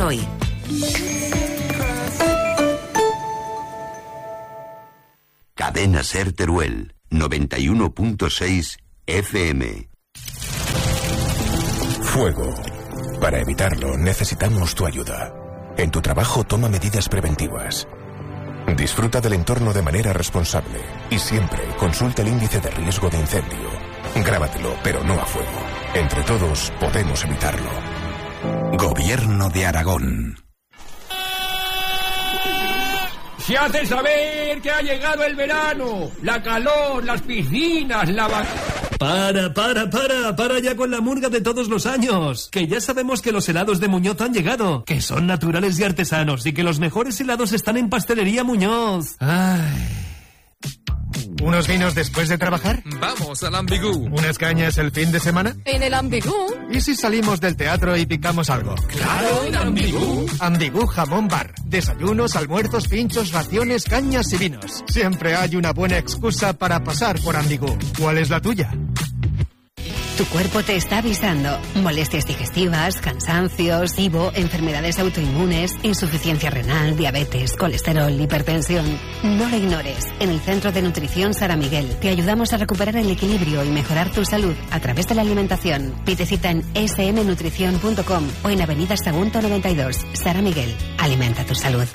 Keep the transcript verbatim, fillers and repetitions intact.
hoy. Cadena Ser Teruel, noventa y uno punto seis F M. Fuego. Para evitarlo, necesitamos tu ayuda. En tu trabajo, toma medidas preventivas. Disfruta del entorno de manera responsable y siempre consulta el índice de riesgo de incendio. Grábatelo, pero no a fuego. Entre todos podemos evitarlo. Gobierno de Aragón. Se hace saber que ha llegado el verano, la calor, las piscinas, la vaca... Para, para, para, para ya con la murga de todos los años. Que ya sabemos que los helados de Muñoz han llegado, que son naturales y artesanos y que los mejores helados están en Pastelería Muñoz. Ay... ¿Unos vinos después de trabajar? Vamos al Ambigú. ¿Unas cañas el fin de semana? ¿En el Ambigú? ¿Y si salimos del teatro y picamos algo? ¡Claro, en Ambigú! Ambigú Jamón Bar. Desayunos, almuerzos, pinchos, raciones, cañas y vinos. Siempre hay una buena excusa para pasar por Ambigú. ¿Cuál es la tuya? Tu cuerpo te está avisando. Molestias digestivas, cansancios, S I B O, enfermedades autoinmunes, insuficiencia renal, diabetes, colesterol, hipertensión. No lo ignores. En el Centro de Nutrición Sara Miguel te ayudamos a recuperar el equilibrio y mejorar tu salud a través de la alimentación. Pide cita en ese eme nutrición punto com o en Avenida Sagunto noventa y dos. Sara Miguel. Alimenta tu salud.